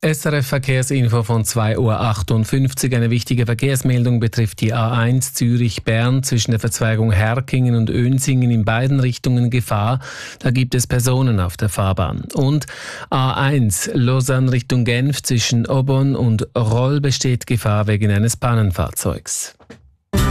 SRF Verkehrsinfo von 2:58 Uhr. Eine wichtige Verkehrsmeldung betrifft die A1 Zürich-Bern zwischen der Verzweigung Herkingen und Önsingen in beiden Richtungen Gefahr. Da gibt es Personen auf der Fahrbahn. Und A1 Lausanne Richtung Genf zwischen Aubonne und Roll besteht Gefahr wegen eines Pannenfahrzeugs.